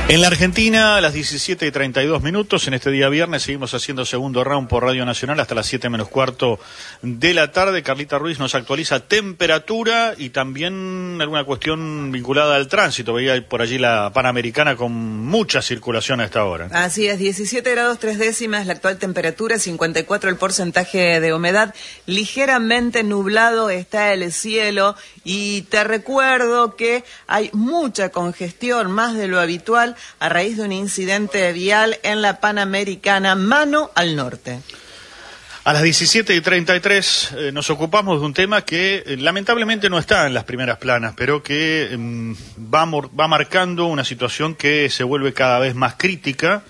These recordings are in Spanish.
En la Argentina, a las 17:32, en este día viernes, seguimos haciendo segundo round por Radio Nacional hasta las 7 menos cuarto de la tarde. Carlita Ruiz nos actualiza temperatura y también alguna cuestión vinculada al tránsito. Veía por allí la Panamericana con mucha circulación a esta hora. Así es, 17 grados 3 décimas la actual temperatura, 54 el porcentaje de humedad, ligeramente nublado está el cielo y te recuerdo que hay mucha congestión, más de lo habitual, a raíz de un incidente vial en la Panamericana, mano al norte. A las 17:33 nos ocupamos de un tema que lamentablemente no está en las primeras planas, pero que va marcando una situación que se vuelve cada vez más crítica.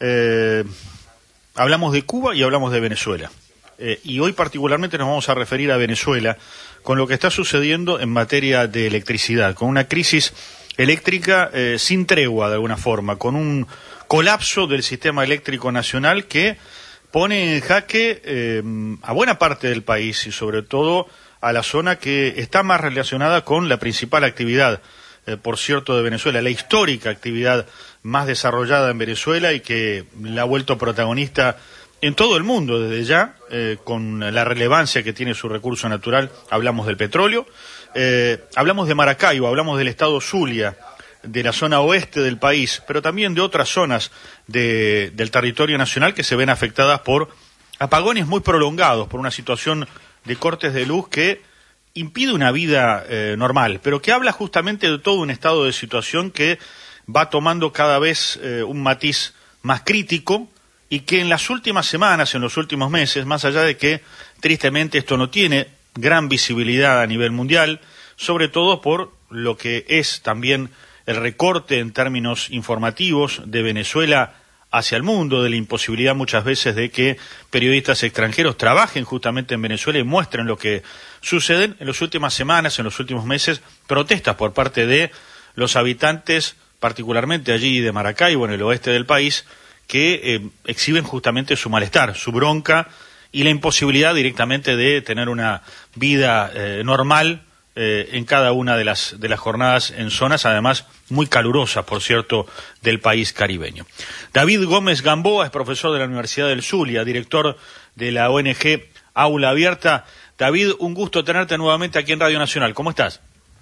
Hablamos de Cuba y hablamos de Venezuela. Y hoy particularmente nos vamos a referir a Venezuela con lo que está sucediendo en materia de electricidad, con una crisis eléctrica sin tregua de alguna forma, con un colapso del sistema eléctrico nacional que pone en jaque a buena parte del país y sobre todo a la zona que está más relacionada con la principal actividad, por cierto, de Venezuela, la histórica actividad más desarrollada en Venezuela y que la ha vuelto protagonista en todo el mundo desde ya, con la relevancia que tiene su recurso natural. Hablamos del petróleo, hablamos de Maracaibo, hablamos del estado Zulia, de la zona oeste del país, pero también de otras zonas del territorio nacional que se ven afectadas por apagones muy prolongados, por una situación de cortes de luz que impide una vida normal, pero que habla justamente de todo un estado de situación que va tomando cada vez un matiz más crítico y que en las últimas semanas, en los últimos meses, más allá de que tristemente esto no tiene gran visibilidad a nivel mundial, sobre todo por lo que es también el recorte en términos informativos de Venezuela hacia el mundo, de la imposibilidad muchas veces de que periodistas extranjeros trabajen justamente en Venezuela y muestren lo que suceden en las últimas semanas, en los últimos meses, protestas por parte de los habitantes, particularmente allí de Maracaibo, en el oeste del país, que exhiben justamente su malestar, su bronca y la imposibilidad directamente de tener una vida normal en cada una de las jornadas en zonas, además muy calurosas, por cierto, del país caribeño. David Gómez Gamboa es profesor de la Universidad del Zulia, director de la ONG Aula Abierta. David, un gusto tenerte nuevamente aquí en Radio Nacional. ¿Cómo estás?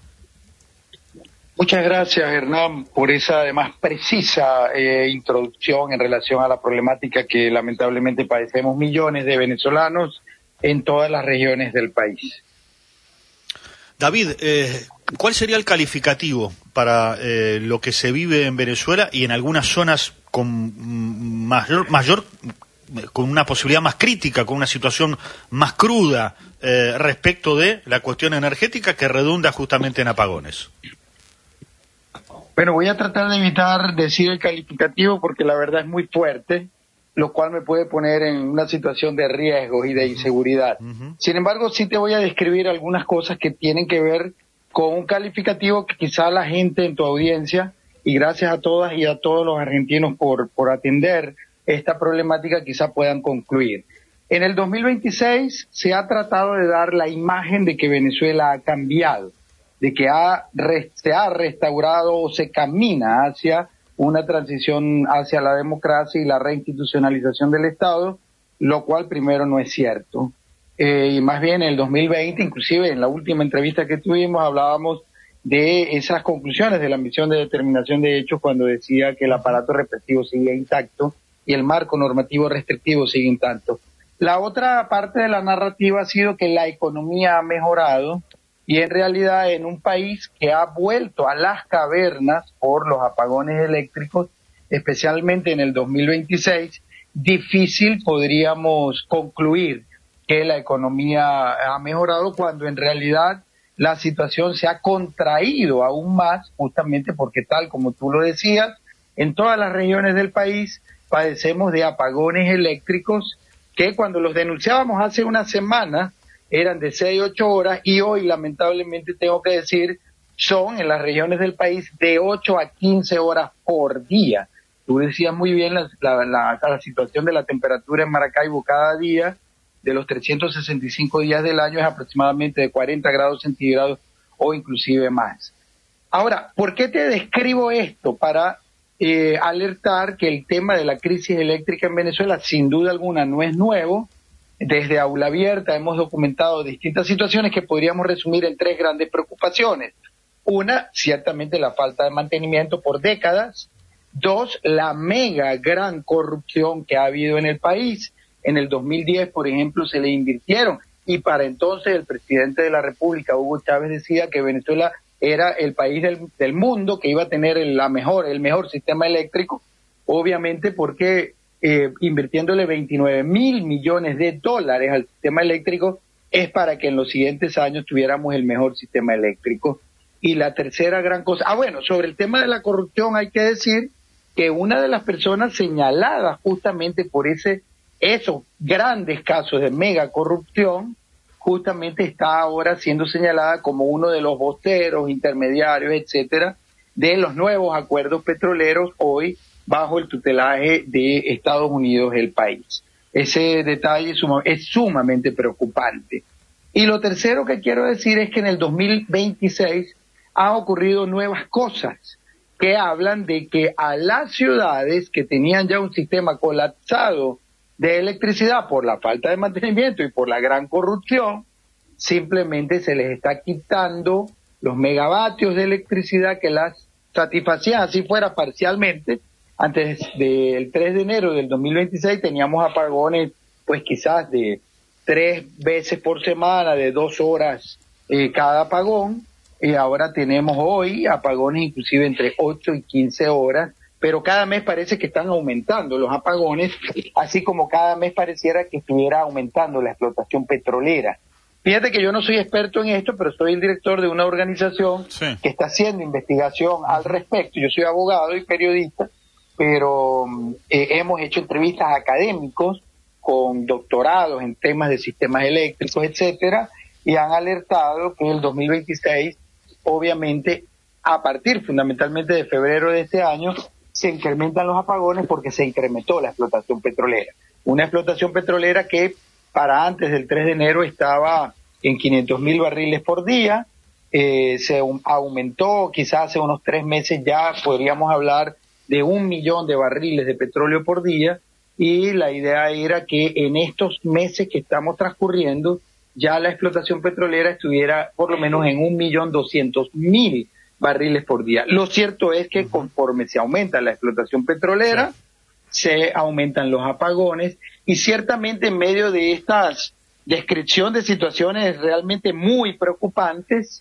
Muchas gracias, Hernán, por esa además precisa introducción en relación a la problemática que lamentablemente padecemos millones de venezolanos en todas las regiones del país. David, ¿cuál sería el calificativo para lo que se vive en Venezuela y en algunas zonas con mayor con una posibilidad más crítica, con una situación más cruda respecto de la cuestión energética que redunda justamente en apagones? Bueno, voy a tratar de evitar decir el calificativo porque la verdad es muy fuerte, lo cual me puede poner en una situación de riesgo y de inseguridad. Sin embargo, sí te voy a describir algunas cosas que tienen que ver con un calificativo que quizá la gente en tu audiencia, y gracias a todas y a todos los argentinos por atender esta problemática, quizá puedan concluir. En el 2026 se ha tratado de dar la imagen de que Venezuela ha cambiado, de que se ha restaurado o se camina hacia una transición hacia la democracia y la reinstitucionalización del Estado, lo cual primero no es cierto. Y más bien en el 2020, inclusive en la última entrevista que tuvimos, hablábamos de esas conclusiones de la misión de determinación de hechos cuando decía que el aparato represivo sigue intacto y el marco normativo restrictivo sigue intacto. La otra parte de la narrativa ha sido que la economía ha mejorado, y en realidad en un país que ha vuelto a las cavernas por los apagones eléctricos, especialmente en el 2026, difícil podríamos concluir que la economía ha mejorado cuando en realidad la situación se ha contraído aún más, justamente porque tal como tú lo decías, en todas las regiones del país padecemos de apagones eléctricos que cuando los denunciábamos hace una semana eran de 6 a 8 horas y hoy lamentablemente tengo que decir son en las regiones del país de 8 a 15 horas por día. Tú decías muy bien la situación de la temperatura en Maracaibo cada día, de los 365 días del año es aproximadamente de 40 grados centígrados o inclusive más. Ahora, ¿por qué te describo esto? Para alertar que el tema de la crisis eléctrica en Venezuela sin duda alguna no es nuevo. Desde Aula Abierta hemos documentado distintas situaciones que podríamos resumir en 3 grandes preocupaciones. Una, ciertamente la falta de mantenimiento por décadas. 2, la mega gran corrupción que ha habido en el país. En el 2010, por ejemplo, se le invirtieron, y para entonces el presidente de la República, Hugo Chávez, decía que Venezuela era el país del mundo que iba a tener el mejor sistema eléctrico, obviamente porque invirtiéndole 29.000 millones de dólares al sistema eléctrico es para que en los siguientes años tuviéramos el mejor sistema eléctrico. Y la tercera gran cosa, bueno, sobre el tema de la corrupción hay que decir que una de las personas señaladas justamente por esos grandes casos de mega corrupción, justamente está ahora siendo señalada como uno de los voceros, intermediarios, etcétera, de los nuevos acuerdos petroleros hoy bajo el tutelaje de Estados Unidos, el país. Ese detalle es sumamente preocupante. Y lo tercero que quiero decir es que en el 2026 han ocurrido nuevas cosas que hablan de que a las ciudades que tenían ya un sistema colapsado de electricidad por la falta de mantenimiento y por la gran corrupción, simplemente se les está quitando los megavatios de electricidad que las satisfacían, así fuera parcialmente. Antes del 3 de enero del 2026 teníamos apagones, pues quizás de 3 veces por semana, de 2 horas cada apagón, y ahora tenemos hoy apagones inclusive entre 8 y 15 horas, pero cada mes parece que están aumentando los apagones, así como cada mes pareciera que estuviera aumentando la explotación petrolera. Fíjate que yo no soy experto en esto, pero soy el director de una organización que está haciendo investigación al respecto. Yo soy abogado y periodista, pero hemos hecho entrevistas a académicos con doctorados en temas de sistemas eléctricos, etcétera, y han alertado que en el 2026, obviamente, a partir fundamentalmente de febrero de este año, se incrementan los apagones porque se incrementó la explotación petrolera. Una explotación petrolera que para antes del 3 de enero estaba en 500.000 barriles por día, se aumentó, quizás hace unos 3 meses ya podríamos hablar de 1 millón de barriles de petróleo por día, y la idea era que en estos meses que estamos transcurriendo ya la explotación petrolera estuviera por lo menos en 1.200.000 barriles por día. Lo cierto es que conforme se aumenta la explotación petrolera, se aumentan los apagones, y ciertamente en medio de estas descripción de situaciones realmente muy preocupantes,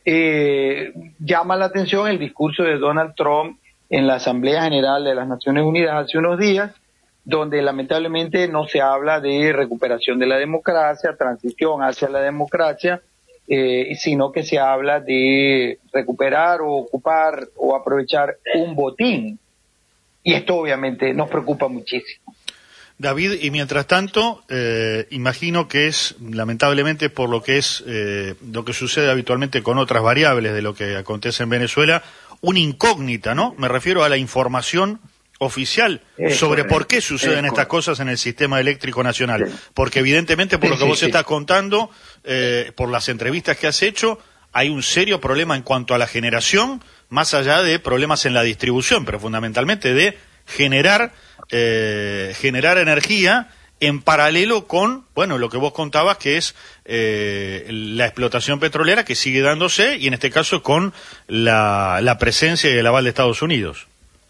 llama la atención el discurso de Donald Trump en la Asamblea General de las Naciones Unidas hace unos días, donde lamentablemente no se habla de recuperación de la democracia, transición hacia la democracia, sino que se habla de recuperar o ocupar o aprovechar un botín. Y esto obviamente nos preocupa muchísimo. David, y mientras tanto, imagino que es, lamentablemente, por lo que es lo que sucede habitualmente con otras variables de lo que acontece en Venezuela, una incógnita, ¿no? Me refiero a la información oficial sobre por qué suceden estas cosas en el sistema eléctrico nacional. Porque evidentemente, por lo que vos estás contando, por las entrevistas que has hecho, hay un serio problema en cuanto a la generación, más allá de problemas en la distribución, pero fundamentalmente de generar energía en paralelo con, bueno, lo que vos contabas, que es la explotación petrolera que sigue dándose, y en este caso con la presencia y el aval de Estados Unidos.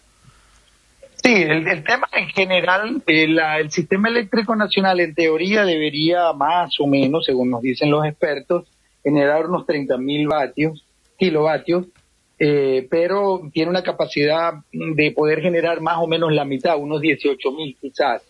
Sí, el tema en general, el sistema eléctrico nacional en teoría debería más o menos, según nos dicen los expertos, generar unos 30.000 kilovatios, pero tiene una capacidad de poder generar más o menos la mitad, unos 18.000 quizás.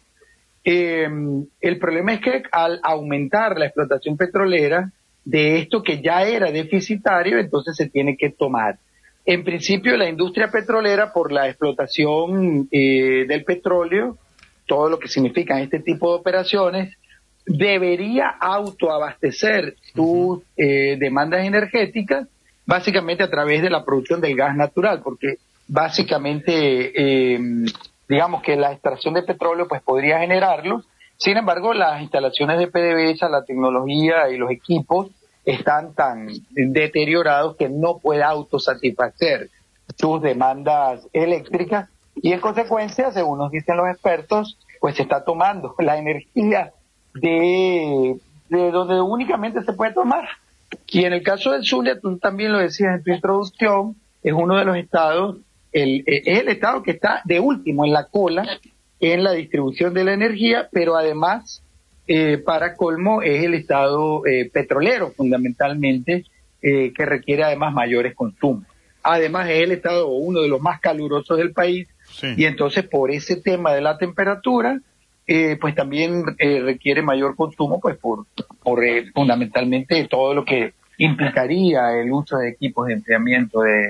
El problema es que al aumentar la explotación petrolera, de esto que ya era deficitario, entonces se tiene que tomar. En principio, la industria petrolera, por la explotación del petróleo, todo lo que significan este tipo de operaciones, debería autoabastecer sus demandas energéticas, básicamente a través de la producción del gas natural, porque básicamente, digamos que la extracción de petróleo pues podría generarlo. Sin embargo, las instalaciones de PDVSA, la tecnología y los equipos están tan deteriorados que no puede autosatisfacer sus demandas eléctricas, Y en consecuencia, según nos dicen los expertos, pues se está tomando la energía de donde únicamente se puede tomar. Y en el caso del Zulia, tú también lo decías en tu introducción, es uno de los estados, es el estado que está de último en la cola en la distribución de la energía, pero además, para colmo, es el estado petrolero fundamentalmente, que requiere además mayores consumos. Además es el estado uno de los más calurosos del país, sí. Y entonces por ese tema de la temperatura, pues también requiere mayor consumo, pues por fundamentalmente todo lo que implicaría el uso de equipos de enfriamiento, de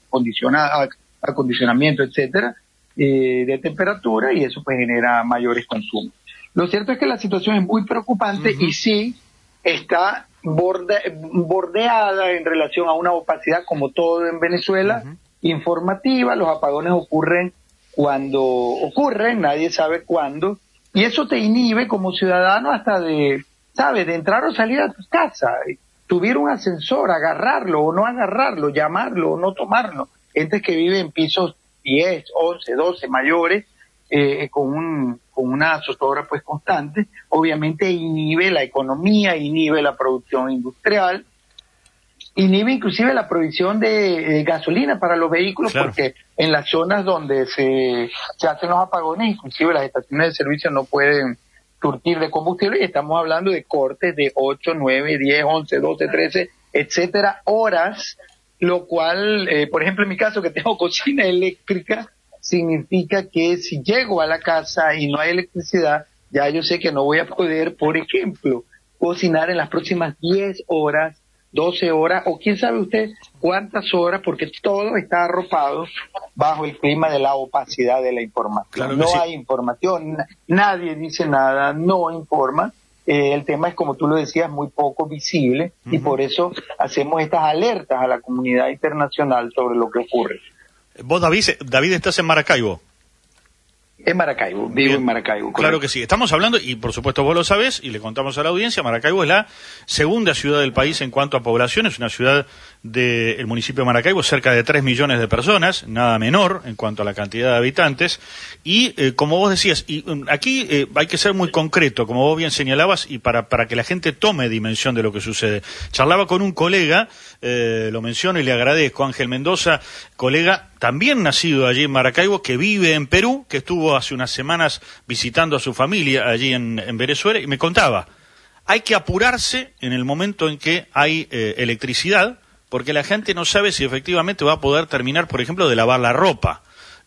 acondicionamiento, etcétera, de temperatura, y eso pues genera mayores consumos. Lo cierto es que la situación es muy preocupante y sí está bordeada en relación a una opacidad, como todo en Venezuela, informativa. Los apagones ocurren cuando ocurren, nadie sabe cuándo, y eso te inhibe como ciudadano hasta de entrar o salir a tu casa, subir un ascensor, agarrarlo o no agarrarlo, llamarlo o no tomarlo. Gente que vive en pisos 10, 11, 12 mayores, con una zozobra pues constante, obviamente inhibe la economía, inhibe la producción industrial, inhibe inclusive la provisión de gasolina para los vehículos, claro. Porque en las zonas donde se hacen los apagones, inclusive las estaciones de servicio no pueden surtir de combustible, y estamos hablando de cortes de 8, 9, 10, 11, 12, 13, etcétera, horas, lo cual, por ejemplo, en mi caso, que tengo cocina eléctrica, significa que si llego a la casa y no hay electricidad, ya yo sé que no voy a poder, por ejemplo, cocinar en las próximas 10 horas, 12 horas, o quién sabe usted cuántas horas, porque todo está arropado bajo el clima de la opacidad de la información. Claro, no hay información, nadie dice nada, no informa. El tema es, como tú lo decías, muy poco visible, y por eso hacemos estas alertas a la comunidad internacional sobre lo que ocurre. Vos, David, estás en Maracaibo. En Maracaibo, vivo Bien. En Maracaibo. Correcto. Claro que sí. Estamos hablando, y por supuesto vos lo sabés, y le contamos a la audiencia, Maracaibo es la segunda ciudad del país en cuanto a población, es una ciudad del municipio de Maracaibo, cerca de 3 millones de personas, nada menor en cuanto a la cantidad de habitantes, y como vos decías, y aquí hay que ser muy concreto, como vos bien señalabas, y para que la gente tome dimensión de lo que sucede. Charlaba con un colega, lo menciono y le agradezco, Ángel Mendoza, colega también nacido allí en Maracaibo, que vive en Perú, que estuvo hace unas semanas visitando a su familia allí en Venezuela, y me contaba, hay que apurarse en el momento en que hay electricidad, porque la gente no sabe si efectivamente va a poder terminar, por ejemplo, de lavar la ropa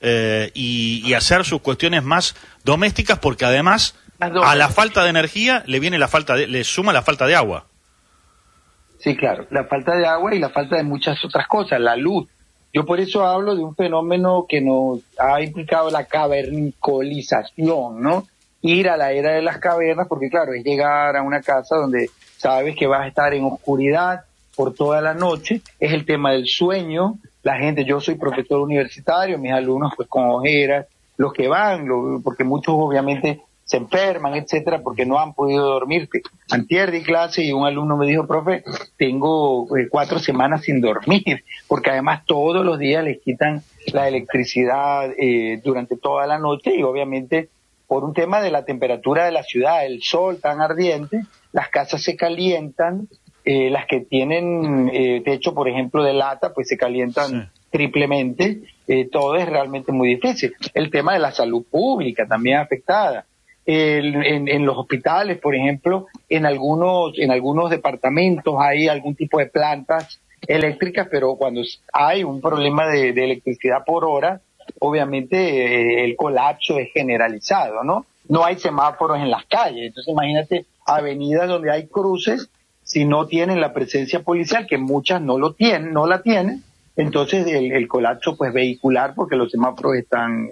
y hacer sus cuestiones más domésticas, porque además a la falta de energía le suma la falta de agua. Sí, claro, la falta de agua y la falta de muchas otras cosas, la luz. Yo por eso hablo de un fenómeno que nos ha implicado la cavernicolización, ¿no? Ir a la era de las cavernas, porque claro, es llegar a una casa donde sabes que vas a estar en oscuridad por toda la noche, es el tema del sueño. La gente, yo soy profesor universitario, mis alumnos pues con ojeras, los que van, porque muchos obviamente se enferman, etcétera, porque no han podido dormir. Antier di clase y un alumno me dijo, profe, tengo 4 semanas sin dormir, porque además todos los días les quitan la electricidad durante toda la noche, y obviamente por un tema de la temperatura de la ciudad, el sol tan ardiente, las casas se calientan, las que tienen techo, por ejemplo, de lata, pues se calientan triplemente, todo es realmente muy difícil. El tema de la salud pública también afectada. En los hospitales, por ejemplo, en algunos departamentos hay algún tipo de plantas eléctricas, pero cuando hay un problema de electricidad por hora, obviamente el colapso es generalizado, ¿no? No hay semáforos en las calles, entonces imagínate avenidas donde hay cruces, si no tienen la presencia policial, que muchas no la tienen, entonces el colapso pues vehicular, porque los semáforos están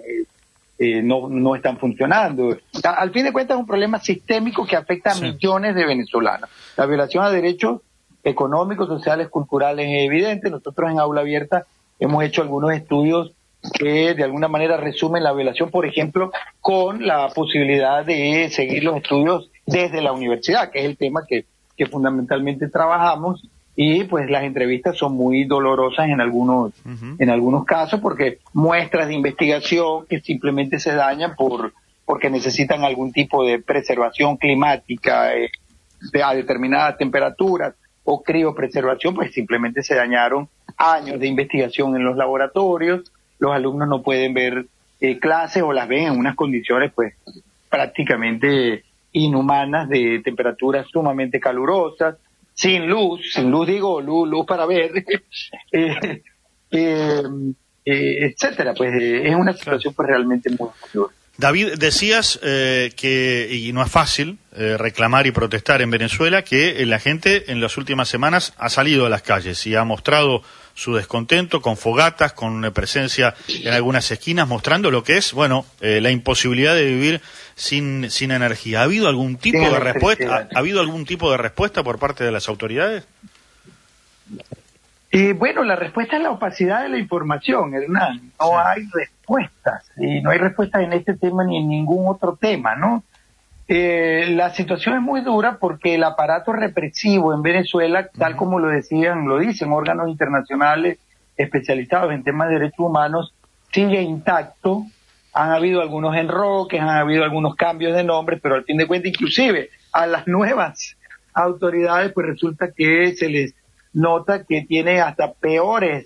no están funcionando. Al fin de cuentas es un problema sistémico que afecta a millones de venezolanos. La violación a derechos económicos, sociales, culturales es evidente. Nosotros en Aula Abierta hemos hecho algunos estudios que de alguna manera resumen la violación, por ejemplo, con la posibilidad de seguir los estudios desde la universidad, que es el tema que fundamentalmente trabajamos, y pues las entrevistas son muy dolorosas en algunos casos, porque muestras de investigación que simplemente se dañan porque necesitan algún tipo de preservación climática a determinadas temperaturas o criopreservación, pues simplemente se dañaron años de investigación en los laboratorios. Los alumnos no pueden ver clases o las ven en unas condiciones pues prácticamente inhumanas, de temperaturas sumamente calurosas, sin luz digo, luz para ver, etcétera. Pues es una situación pues realmente muy dura. David, decías que, y no es fácil reclamar y protestar en Venezuela, que la gente en las últimas semanas ha salido a las calles y ha mostrado su descontento con fogatas, con presencia en algunas esquinas, mostrando lo que es, la imposibilidad de vivir sin energía. ¿Ha habido algún tipo de respuesta? ¿Ha habido algún tipo de respuesta por parte de las autoridades? La respuesta es la opacidad de la información, Hernán. No hay respuestas, y no hay respuestas en este tema ni en ningún otro tema, ¿no? La situación es muy dura porque el aparato represivo en Venezuela, tal como lo dicen órganos internacionales especializados en temas de derechos humanos, sigue intacto. Han habido algunos enroques, han habido algunos cambios de nombres, pero al fin de cuentas, inclusive a las nuevas autoridades, pues resulta que se les nota que tiene hasta peores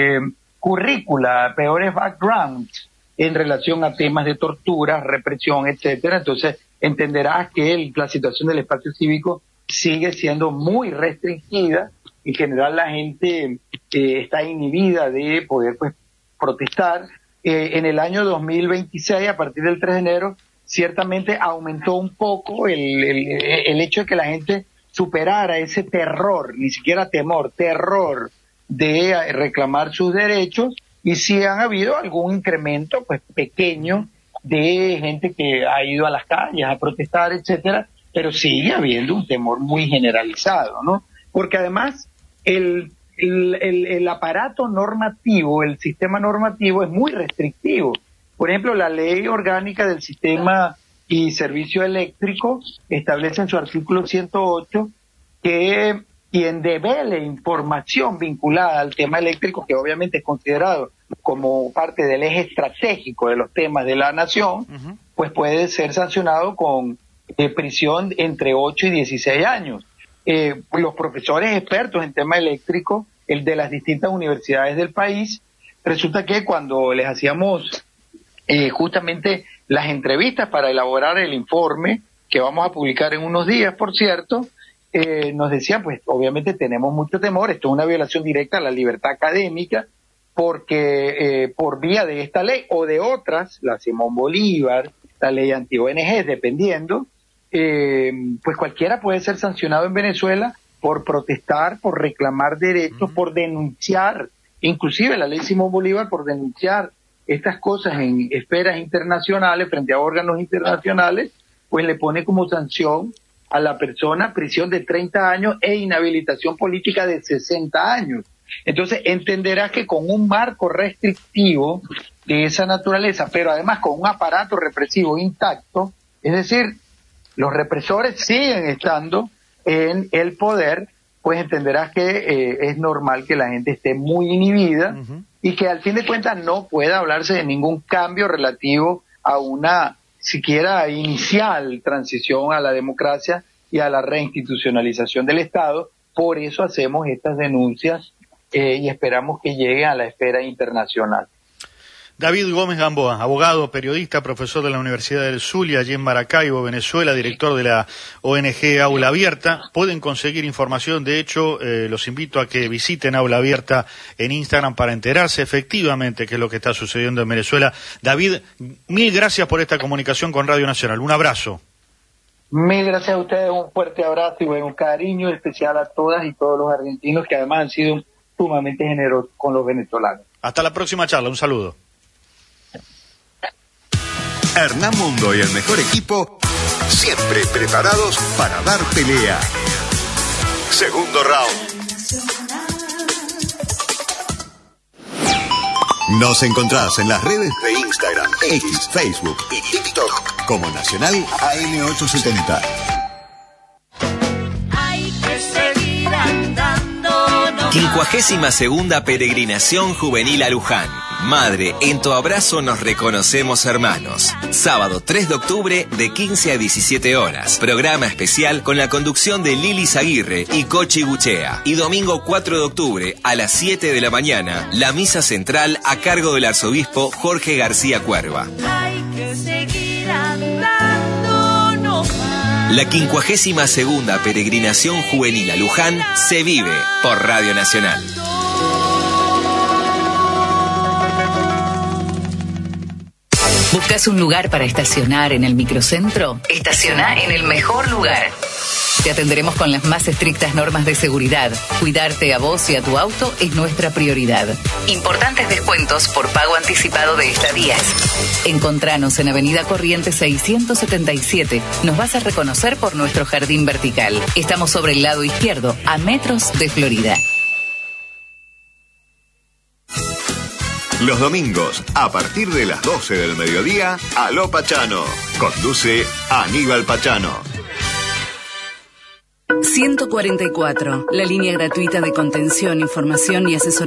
currícula, peores backgrounds en relación a temas de tortura, represión, etcétera. Entonces entenderás que la situación del espacio cívico sigue siendo muy restringida. En general la gente está inhibida de poder pues protestar. En el año 2026, a partir del 3 de enero, ciertamente aumentó un poco el hecho de que la gente superara ese terror, ni siquiera temor, terror de reclamar sus derechos, y sí han habido algún incremento pues pequeño de gente que ha ido a las calles a protestar, etcétera, pero sigue habiendo un temor muy generalizado, ¿no? Porque además el aparato normativo, el sistema normativo es muy restrictivo. Por ejemplo, la ley orgánica del sistema y servicio eléctrico establece en su artículo 108 que quien devele información vinculada al tema eléctrico, que obviamente es considerado como parte del eje estratégico de los temas de la nación, pues puede ser sancionado con prisión entre 8 y 16 años. Los profesores expertos en tema eléctrico, el de las distintas universidades del país, resulta que cuando les hacíamos justamente las entrevistas para elaborar el informe, que vamos a publicar en unos días, por cierto, nos decían, pues obviamente tenemos mucho temor, esto es una violación directa a la libertad académica, porque por vía de esta ley o de otras, la Simón Bolívar, la ley anti-ONG, dependiendo, pues cualquiera puede ser sancionado en Venezuela por protestar, por reclamar derechos, por denunciar, inclusive la ley Simón Bolívar, por denunciar estas cosas en esferas internacionales, frente a órganos internacionales, pues le pone como sanción a la persona prisión de 30 años e inhabilitación política de 60 años. Entonces entenderás que con un marco restrictivo de esa naturaleza, pero además con un aparato represivo intacto, es decir, los represores siguen estando en el poder, pues entenderás que es normal que la gente esté muy inhibida y que al fin de cuentas no pueda hablarse de ningún cambio relativo a una siquiera inicial transición a la democracia y a la reinstitucionalización del Estado. Por eso hacemos estas denuncias y esperamos que lleguen a la esfera internacional. David Gómez Gamboa, abogado, periodista, profesor de la Universidad del Zulia, allí en Maracaibo, Venezuela, director de la ONG Aula Abierta. Pueden conseguir información, de hecho, los invito a que visiten Aula Abierta en Instagram para enterarse efectivamente qué es lo que está sucediendo en Venezuela. David, mil gracias por esta comunicación con Radio Nacional. Un abrazo. Mil gracias a ustedes, un fuerte abrazo y un cariño especial a todas y todos los argentinos que además han sido sumamente generosos con los venezolanos. Hasta la próxima charla, un saludo. Hernán Mundo y el mejor equipo, siempre preparados para dar pelea. Segundo round. Nos encontrás en las redes de Instagram, X, Facebook y TikTok como Nacional AM870. Hay que seguir andando. 52ª Peregrinación Juvenil a Luján. Madre, en tu abrazo nos reconocemos hermanos. Sábado 3 de octubre de 15 a 17 horas. Programa especial con la conducción de Lilis Aguirre y Cochi Guchea. Y domingo 4 de octubre a las 7 de la mañana, la misa central a cargo del arzobispo Jorge García Cuerva. Hay que seguir andando, no más. La 52ª Peregrinación Juvenil a Luján se vive por Radio Nacional. ¿Buscas un lugar para estacionar en el microcentro? Estaciona en el mejor lugar. Te atenderemos con las más estrictas normas de seguridad. Cuidarte a vos y a tu auto es nuestra prioridad. Importantes descuentos por pago anticipado de estadías. Encontranos en Avenida Corrientes 677. Nos vas a reconocer por nuestro jardín vertical. Estamos sobre el lado izquierdo, a metros de Florida. Los domingos, a partir de las 12 del mediodía, Aló Pachano. Conduce Aníbal Pachano. 144, la línea gratuita de contención, información y asesoría.